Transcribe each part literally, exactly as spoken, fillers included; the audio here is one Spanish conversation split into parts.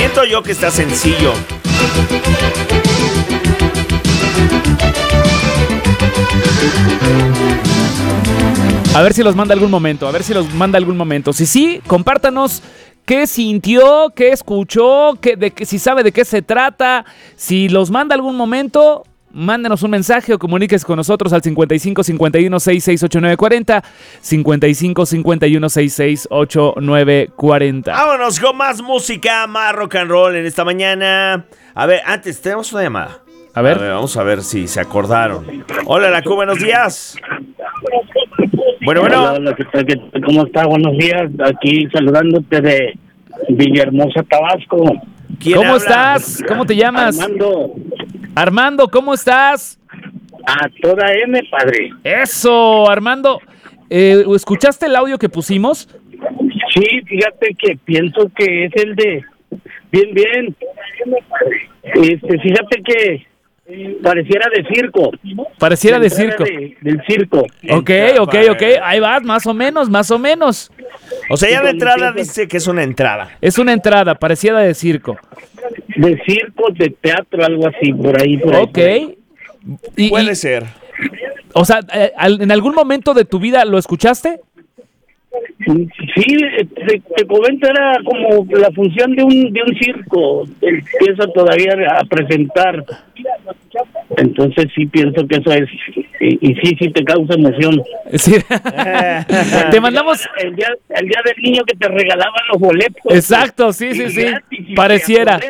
Siento yo que está sencillo. A ver si los manda algún momento, a ver si los manda algún momento. Si sí, compártanos qué sintió, qué escuchó, qué, de, si sabe de qué se trata. Si los manda algún momento, mándenos un mensaje o comuníquese con nosotros al cincuenta y cinco, cincuenta y uno, sesenta y seis, ochenta y nueve cuarenta, cincuenta y cinco, cincuenta y uno, sesenta y seis, ochenta y nueve cuarenta. Vámonos con más música, más rock and roll en esta mañana. A ver, antes tenemos una llamada. A ver. A ver, vamos a ver si se acordaron. Hola, Lacu, buenos días. Bueno, bueno. Hola, hola, ¿qué tal? ¿Qué tal? ¿Cómo está? Buenos días. Aquí saludándote de Villahermosa, Tabasco. ¿Cómo habla? estás? ¿Cómo te llamas? Armando. Armando, ¿cómo estás? A toda M, padre. Eso, Armando. Eh, ¿Escuchaste el audio que pusimos? Sí, fíjate que pienso que es el de... Bien, bien. Este, fíjate que pareciera de circo. Pareciera de circo. De, del circo. Ok, ok, ok. Ahí vas, más o menos, más o menos. O sea, ya de entrada dice que es una entrada. Es una entrada, pareciera de circo. De circo, de teatro, algo así, por ahí, por ahí. Ok. Por ahí. Y, Puede y, ser. O sea, ¿en algún momento de tu vida lo escuchaste? Sí, te, te comento, era como la función de un de un circo. Empieza todavía a presentar. Entonces sí pienso que eso es. Y, y sí, sí te causa emoción. Sí. Te mandamos... El día, el día del niño que te regalaban los boletos. Exacto, sí, sí, sí. Gratis, pareciera.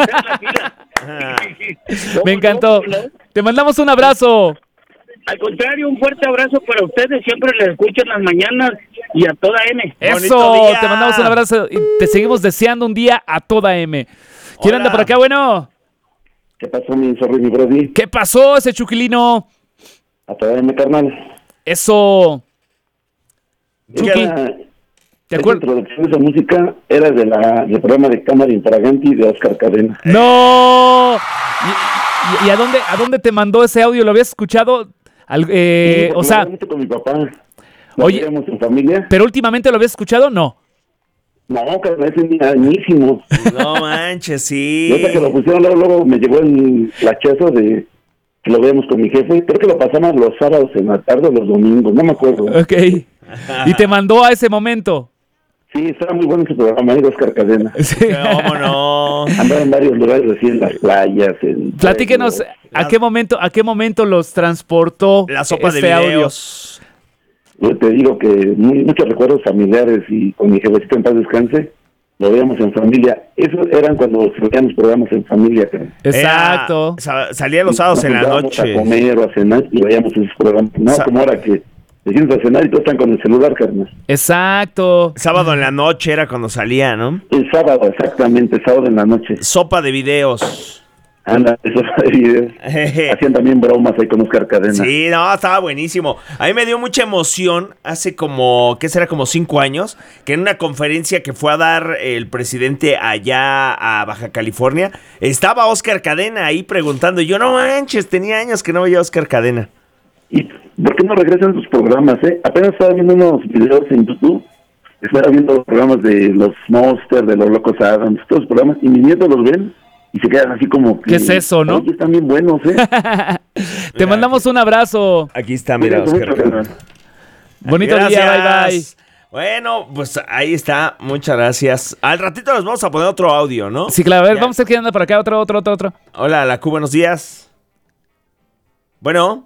Me encantó. Te mandamos un abrazo. Al contrario, un fuerte abrazo para ustedes. Siempre les escucho en las mañanas y a toda M. Eso, te mandamos un abrazo y te seguimos deseando un día a toda M. ¿Quién anda por acá, bueno? ¿Qué pasó, mi zorro y mi brody? ¿Qué pasó, ese chuquilino? A toda M, carnal. Eso. Chuqui, ¿te acuerdas? La introducción de esa música era de la, del programa de Cámara Infraganti de Oscar Cadena. ¡No! ¿Y, y, y a, dónde, a dónde te mandó ese audio? ¿Lo habías escuchado? Al, eh, sí, o sea, con mi papá. ¿Lo oye, en familia? ¿pero últimamente lo habías escuchado? No. No, carnal, es añísimo. No manches, sí. Y hasta que lo pusieron, luego, luego me llegó el flachazo de que lo veamos con mi jefe. Creo que lo pasamos los sábados en la tarde o los domingos, no me acuerdo. Ok. ¿Y te mandó a ese momento? Sí, estaba muy bueno ese programa de Oscar Cadena. Sí. ¿Cómo no? Andaba en varios lugares, así en las playas. En Platíquenos, ¿a qué momento, a qué momento los transportó la sopa este de videos? Audio? Yo te digo que muy, muchos recuerdos familiares y con mi jefecito en paz descanse, lo veíamos en familia. Esos eran cuando veíamos programas en familia. Exacto. Era, salía los sábados en la noche. A comer o a cenar y veíamos esos programas. No Sa- como ahora que decimos a cenar y todos están con el celular, carnal. Exacto. Sábado en la noche era cuando salía, ¿no? El sábado, exactamente, sábado en la noche. Sopa de videos. Anda, eso de videos. Hacían también bromas ahí con Oscar Cadena. Sí, no, estaba buenísimo. A mí me dio mucha emoción hace como, ¿qué será? Como cinco años, que en una conferencia que fue a dar el presidente allá a Baja California, estaba Oscar Cadena ahí preguntando. Y yo, no manches, tenía años que no veía a Oscar Cadena. ¿Y por qué no regresan sus programas, eh? Apenas estaba viendo unos videos en YouTube. Estaba viendo los programas de los Monsters, de los Locos Adams, todos los programas, y mis nietos los ven y se quedan así como que... ¿Qué es eso, no? Oye, están bien buenos, ¿eh? Te mandamos un abrazo. Aquí está, mira, Oscar Cadena. Bonito gracias. día, bye, bye. Bueno, pues ahí está, muchas gracias. Al ratito les vamos a poner otro audio, ¿no? Sí, claro, a ver, ya. Vamos a ver quién anda por acá, otro, otro, otro, otro. Hola, la Q, buenos días. Bueno.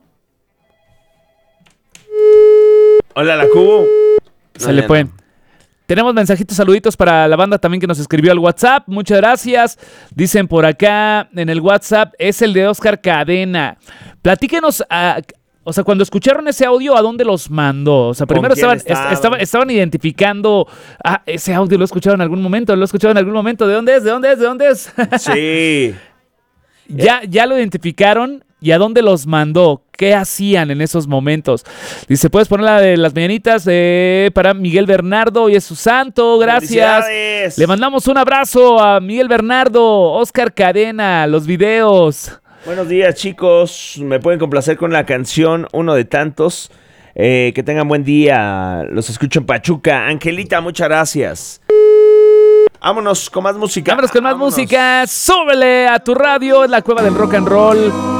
Hola, la Q. No, Se le fue. No. Tenemos mensajitos, saluditos para la banda también que nos escribió al WhatsApp. Muchas gracias. Dicen por acá en el WhatsApp, es el de Oscar Cadena. Platíquenos, a, o sea, cuando escucharon ese audio, ¿a dónde los mandó? O sea, primero estaban, estaban? Estaban, estaban identificando, ah, ese audio lo he escuchado en algún momento, lo he escuchado en algún momento. ¿De dónde es? ¿De dónde es? ¿De dónde es? Sí. ya, ya lo identificaron. ¿Y a dónde los mandó? ¿Qué hacían en esos momentos? Dice, ¿puedes poner la de las mañanitas eh, para Miguel Bernardo? Hoy es su santo, gracias. Le mandamos un abrazo a Miguel Bernardo, Oscar Cadena, los videos. Buenos días, chicos. Me pueden complacer con la canción Uno de Tantos. Eh, que tengan buen día. Los escucho en Pachuca. Angelita, muchas gracias. Vámonos con más música. Vámonos con más Vámonos. música. Súbele a tu radio, en la cueva del rock and roll.